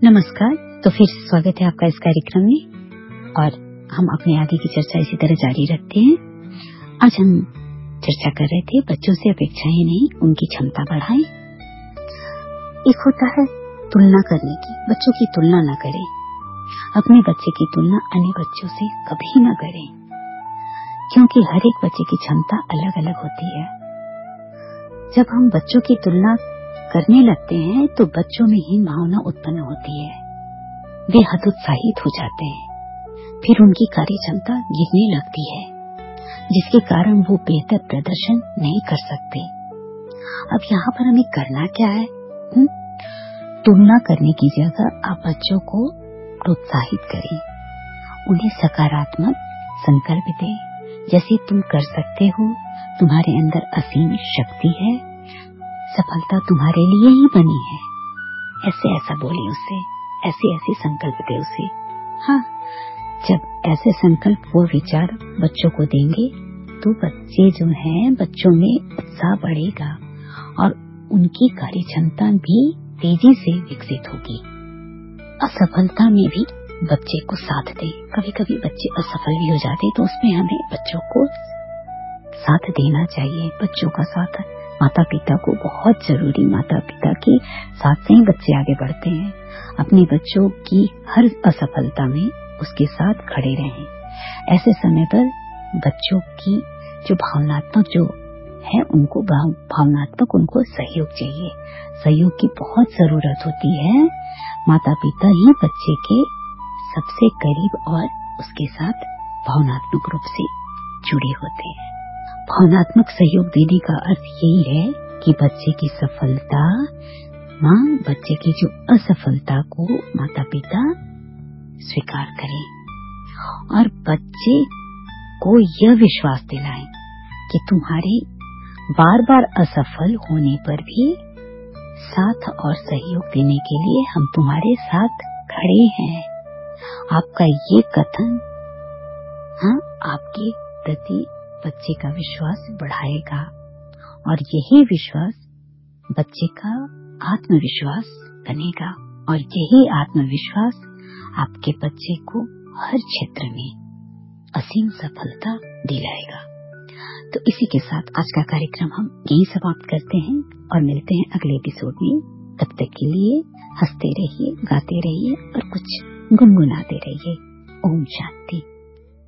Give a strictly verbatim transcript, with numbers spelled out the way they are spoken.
नमस्कार। तो फिर स्वागत है आपका इस कार्यक्रम में और हम अपने आगे की चर्चा इसी तरह जारी रखते हैं। आज हम चर्चा कर रहे थे बच्चों से अपेक्षाएं नहीं, उनकी क्षमता बढ़ाएं। एक होता है तुलना करने की, बच्चों की तुलना न करें। अपने बच्चे की तुलना अन्य बच्चों से कभी न करें, क्योंकि हर एक बच्चे की क्षमता अलग अलग होती है। जब हम बच्चों की तुलना करने लगते हैं तो बच्चों में ही भावना उत्पन्न होती है, वे हतोत्साहित हो जाते हैं, फिर उनकी कार्य क्षमता गिरने लगती है, जिसके कारण वो बेहतर प्रदर्शन नहीं कर सकते। अब यहाँ पर हमें करना क्या है? हुँ? तुलना करने की जगह आप बच्चों को प्रोत्साहित करें, उन्हें सकारात्मक संकल्प दें, जैसे तुम कर सकते हो, तुम्हारे अंदर असीम शक्ति है, सफलता तुम्हारे लिए ही बनी है। ऐसे ऐसा बोले उसे, ऐसे ऐसे संकल्प दे उसे। हाँ, जब ऐसे संकल्प वो विचार बच्चों को देंगे तो बच्चे जो हैं, बच्चों में उत्साह बढ़ेगा और उनकी कार्य क्षमता भी तेजी से विकसित होगी। असफलता में भी बच्चे को साथ दे। कभी कभी बच्चे असफल भी हो जाते तो उसमें हमें बच्चों को साथ देना चाहिए। बच्चों का साथ माता पिता को बहुत जरूरी, माता पिता के साथ से ही बच्चे आगे बढ़ते हैं। अपने बच्चों की हर असफलता में उसके साथ खड़े रहें। ऐसे समय पर बच्चों की जो भावनात्मक जो है, उनको भावनात्मक उनको सहयोग चाहिए। सहयोग की बहुत जरूरत होती है। माता पिता ही बच्चे के सबसे करीब और उसके साथ भावनात्मक रूप से जुड़े होते हैं। भावनात्मक सहयोग देने का अर्थ यही है कि बच्चे की सफलता, माँ बच्चे की जो असफलता को माता पिता स्वीकार करें और बच्चे को यह विश्वास दिलाएं कि तुम्हारे बार बार असफल होने पर भी साथ और सहयोग देने के लिए हम तुम्हारे साथ खड़े हैं। आपका ये कथन हाँ आपके प्रति बच्चे का विश्वास बढ़ाएगा और यही विश्वास बच्चे का आत्मविश्वास बनेगा और यही आत्मविश्वास आपके बच्चे को हर क्षेत्र में असीम सफलता दिलाएगा। तो इसी के साथ आज का कार्यक्रम हम यही समाप्त करते हैं और मिलते हैं अगले एपिसोड में। तब तक के लिए हंसते रहिए, गाते रहिए और कुछ गुनगुनाते रहिए। ओम शांति।